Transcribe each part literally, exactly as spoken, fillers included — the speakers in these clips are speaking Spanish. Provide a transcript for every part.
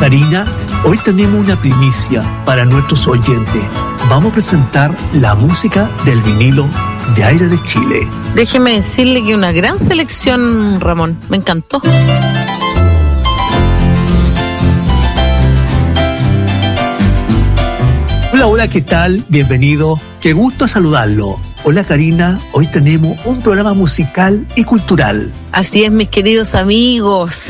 Karina, hoy tenemos una primicia para nuestros oyentes. Vamos a presentar la música del vinilo de Aire de Chile. Déjeme decirle que una gran selección, Ramón. Me encantó. Hola, hola, ¿qué tal? Bienvenido. Qué gusto saludarlo. Hola, Karina. Hoy tenemos un programa musical y cultural. Así es, mis queridos amigos.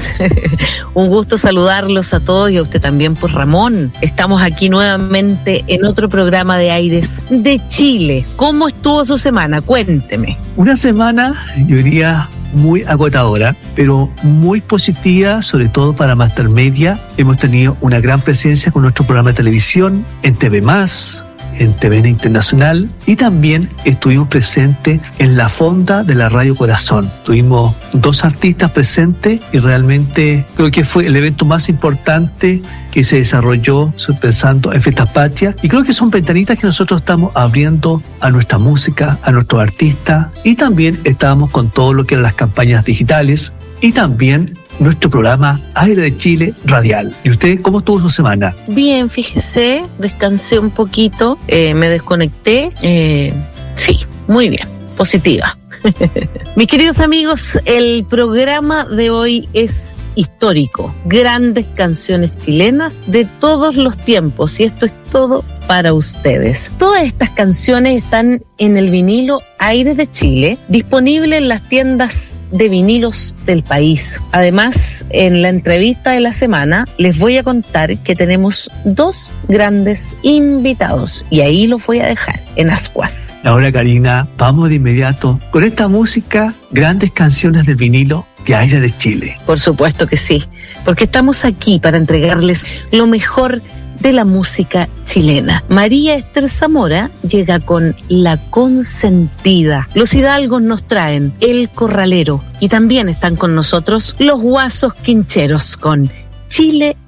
Un gusto saludarlos a todos y a usted también, pues, Ramón. Estamos aquí nuevamente en otro programa de Aires de Chile. ¿Cómo estuvo su semana? Cuénteme. Una semana, yo diría, muy agotadora, pero muy positiva, sobre todo para Master Media. Hemos tenido una gran presencia con nuestro programa de televisión, en T V más, en T V N Internacional, y también estuvimos presentes en la fonda de la Radio Corazón. Tuvimos dos artistas presentes y realmente creo que fue el evento más importante que se desarrolló pensando en Fiestas Patrias, y creo que son ventanitas que nosotros estamos abriendo a nuestra música, a nuestros artistas, y también estábamos con todo lo que eran las campañas digitales y también nuestro programa Aire de Chile Radial. ¿Y usted cómo estuvo su semana? Bien, fíjese, descansé un poquito, eh, me desconecté, eh, sí, muy bien, positiva. Mis queridos amigos, el programa de hoy es histórico, grandes canciones chilenas de todos los tiempos, y esto es todo para ustedes. Todas estas canciones están en el vinilo Aires de Chile, disponible en las tiendas de vinilos del país. Además, en la entrevista de la semana les voy a contar que tenemos dos grandes invitados, y ahí los voy a dejar en ascuas. Ahora, Karina, vamos de inmediato con esta música, grandes canciones del vinilo de Aire de Chile. Por supuesto que sí, porque estamos aquí para entregarles lo mejor de la música chilena. María Esther Zamora llega con La Consentida. Los hidalgos nos traen El Corralero, y también están con nosotros los Guasos Quincheros con Chile